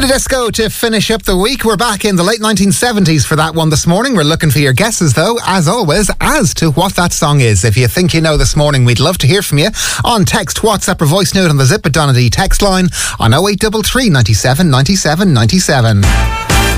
Disco to finish up the week. We're back in the late 1970s for that one this morning. We're looking for your guesses, though, as always, as to what that song is. If you think you know this morning, we'd love to hear from you on text, WhatsApp or voice note on the Zip It Donnelly text line on 0833 97 97 97.